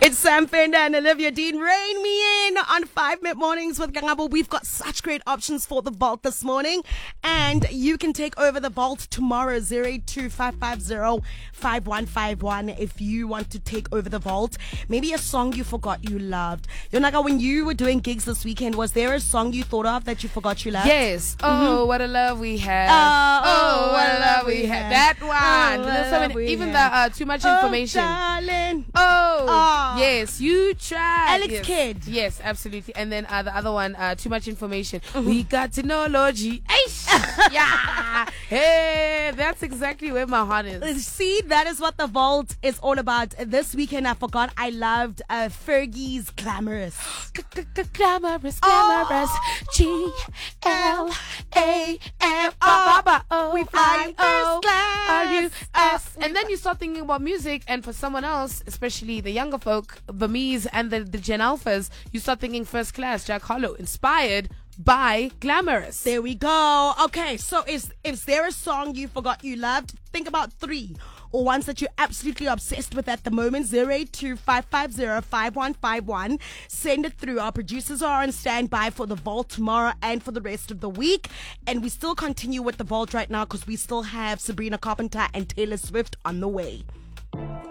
It's Sam Fender and Olivia Dean. Rain me in on 5 Minute Mornings with Gangabo. We've got such great options for the vault this morning, and you can take over the vault tomorrow. 082-550-5151 if you want to take over the vault. Maybe a song you forgot you loved. Yonaka, when you were doing gigs this weekend, was there a song you thought of that you forgot you loved? Yes. Oh, what a love we have. Oh, what a love we have. That one. There's so many, even the too much information. Darling. Yes, you tried. Alex yes. Kidd. Yes, absolutely. And then the other one, too much information. We got technology. Yeah. Hey, that's exactly where my heart is. See, that is what the vault is all about. This weekend, I forgot I loved Fergie's Glamorous. Glamorous. G-L-A-M-O. We fly first class. R-U-S. And then you start thinking about music, and for someone else, especially the younger folk, Burmese and the Gen Alphas, you start thinking First Class, Jack Harlow, inspired by Glamorous. There we go. Okay, so is there a song you forgot you loved? Think about 3 or ones that you're absolutely obsessed with at the moment. 082-550-5151. Send it through. Our producers are on standby for the vault tomorrow and for the rest of the week. And we still continue with the vault right now because we still have Sabrina Carpenter and Taylor Swift on the way.